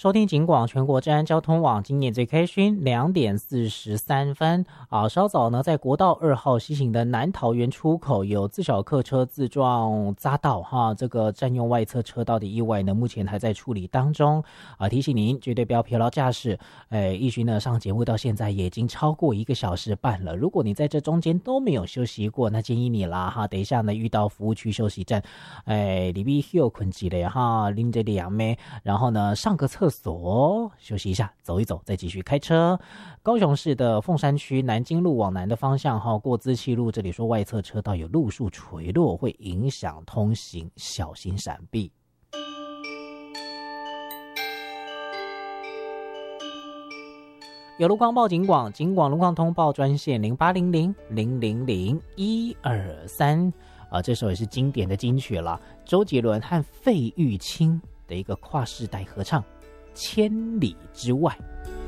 收听警广全国治安交通网，今年最开勋2点43分啊！稍早呢，在国道2号西行的南桃园出口有自小客车自撞匝道哈，这个占用外侧车道的意外呢，目前还在处理当中啊！提醒您绝对不要疲劳驾驶。义勋呢上节目到现在也已经超过1个小时半了，如果你在这中间都没有休息过，那建议你啦哈，等一下呢遇到服务区休息站，里边休困几嘞哈，拎着2妹，然后呢上个厕所休息一下，走一走，再继续开车。高雄市的凤山区南京路往南的方向哈，过资气路这里说外侧车道有路树垂落，会影响通行，小心闪避。有路况报警广，警广路况通报专线0800000123这首也是经典的金曲了，周杰伦和费玉清的一个跨世代合唱《千里之外》。